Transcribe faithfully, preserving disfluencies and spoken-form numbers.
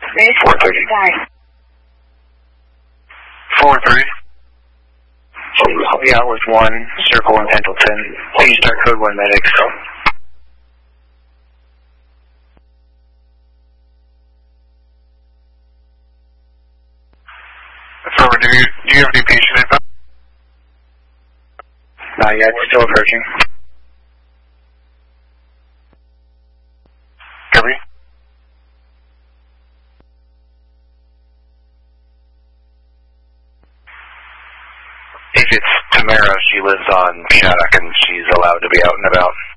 four thirty. four three. I'll be out with one, circle in Pendleton. Please start code one medics. Affirmative, do you, do you have any patient info? Not yet, still approaching. Copy. If it's Tamara, she lives on Shattuck and she's allowed to be out and about.